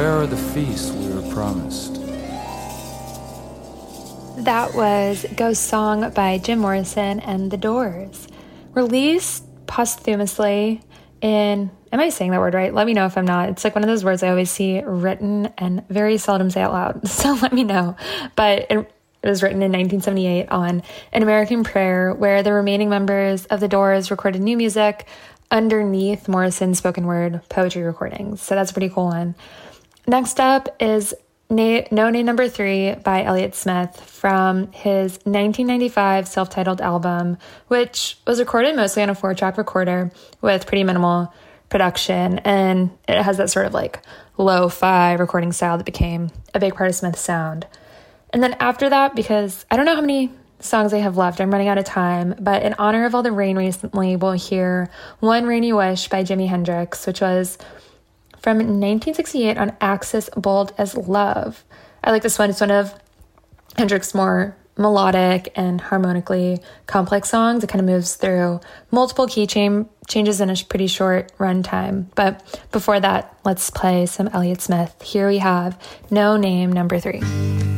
Where are the feasts we were promised? That was Ghost Song by Jim Morrison and The Doors. Released posthumously in, am I saying that word right? Let me know if I'm not. It's like one of those words I always see written and very seldom say out loud. So let me know. But it was written in 1978 on An American Prayer, where the remaining members of The Doors recorded new music underneath Morrison's spoken word poetry recordings. So that's a pretty cool one. Next up is No Name Number 3 by Elliott Smith from his 1995 self-titled album, which was recorded mostly on a 4-track recorder with pretty minimal production. And it has that sort of like lo-fi recording style that became a big part of Smith's sound. And then after that, because I don't know how many songs I have left, I'm running out of time, but in honor of all the rain recently, we'll hear One Rainy Wish by Jimi Hendrix, which was from 1968 on Axis Bold as Love. I like this one. It's one of Hendrix's more melodic and harmonically complex songs. It kind of moves through multiple key changes in a pretty short run time. But before that, let's play some Elliott Smith. Here we have No Name Number 3.